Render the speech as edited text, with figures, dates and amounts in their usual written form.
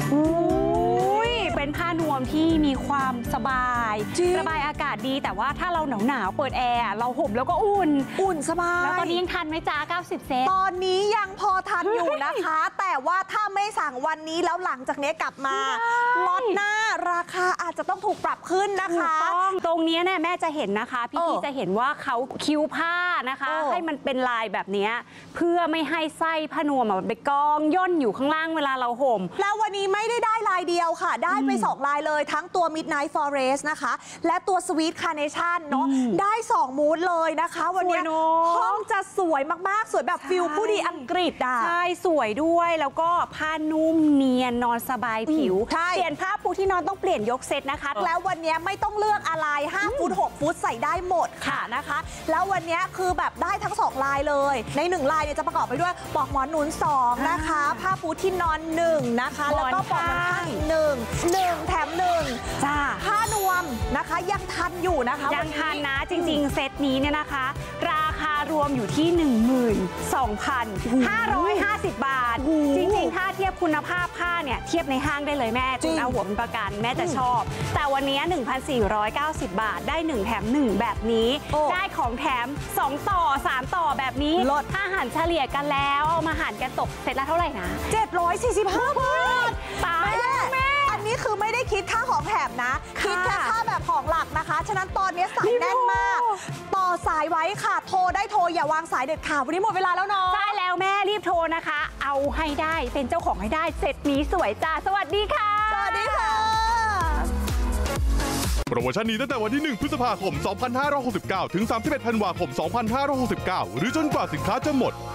เป็นผ้านวมที่มีความสบายระบายอากาศดีแต่ว่าถ้าเราหนาวเปิดแอร์เราห่มแล้วก็อุ่นสบายแล้วตอนนี้ยังทันไหมจ๊ะ90 เซนตอนนี้ยังพอทันอยู่นะคะ แต่ว่าถ้าไม่สั่งวันนี้แล้วหลังจากนี้กลับมาล็อตหน้าราคาอาจจะต้องถูกปรับขึ้นนะคะตรงนี้เนี่ยแม่จะเห็นนะคะพี่จะเห็นว่าเขาคิ้วผ้านะคะให้มันเป็นลายแบบนี้เพื่อไม่ให้ไส้ผ้านวมมันไปกองย่นอยู่ข้างล่างเวลาเราห่มแล้ววันนี้ไม่ได้ลายเดียวค่ะได้ไป2ลายเลยทั้งตัว Midnight Forest นะคะและตัว Sweet Carnation เนาะได้2มูดเลยนะคะวันนี้ห้องจะสวยมากๆสวยแบบฟิลผู้ดีอังกฤษอ่ะใช่สวยด้วยแล้วก็ผ้านุ่มเนียนนอนสบายผิวเปลี่ยนผ้าปูที่นอนต้องเปลี่ยนยกเซตนะคะแล้ววันนี้ไม่ต้องเลือกอะไร5ฟุต6ฟุตใส่ได้หมดค่ะนะคะแล้ววันนี้คือแบบได้ทั้ง2ลายเลยใน1ลายเนี่ยจะประกอบไปด้วยปลอกหมอนหนุน2นะคะผ้าปูที่นอน1นะคะแล้วก็ปลอกหมอนข้างอีก1แถม1 จ้าผ้านวมนะคะยังทันอยู่นะคะยังทันนะจริงๆเซตนี้เนี่ยนะคะราคารวมอยู่ที่ 12,550 บาทจริงๆถ้าเทียบคุณภาพผ้าเนี่ยเทียบในห้างได้เลยแม่คุณเอาหัวเป็นประกันแม่จะชอบแต่วันนี้ 1,490 บาทได้1แถม1แบบนี้ได้ของแถม2ต่อ3ต่อแบบนี้ถ้าหารเฉลี่ยกันแล้วเอามาหารกันตกเซตละเท่าไหร่นะ 745 บาทตายแม่อันนี้คือไม่ได้คิดค่าของแถมนะคิดแค่ค่าแบบของหลักนะคะฉะนั้นตอนนี้สายแน่นมากต่อสายไว้ค่ะโทรได้โทรอย่าวางสายเด็ดขาดวันนี้หมดเวลาแล้วเนาะใช่แล้วแม่รีบโทรนะคะเอาให้ได้เป็นเจ้าของให้ได้เซตนี้สวยจ้าสวัสดีค่ะสวัสดีค่ะโปรโมชั่นนี้ตั้งแต่วันที่1 พฤษภาคม 2569 ถึง 31 ธันวาคม 2569 หรือจนกว่าสินค้าจะหมด